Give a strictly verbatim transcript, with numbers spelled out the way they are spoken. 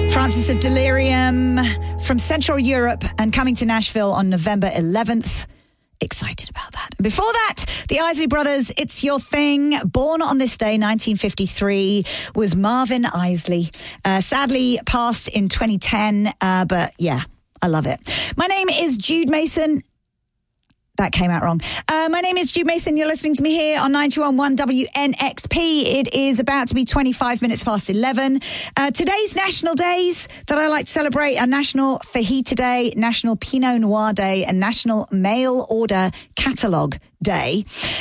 Francis of Delirium from Central Europe and coming to Nashville on November eleventh. Excited about that. And before that, the Isley Brothers, It's Your Thing. Born on this day, nineteen fifty-three, was Marvin Isley. Uh, sadly passed in twenty ten, uh, but yeah, I love it. My name is Jude Mason. That came out wrong. Uh, my name is Jude Mason. You're listening to me here on ninety-one point one W N X P. It is about to be twenty-five minutes past eleven. Uh, today's national days that I like to celebrate are National Fajita Day, National Pinot Noir Day, and National Mail Order Catalogue Day.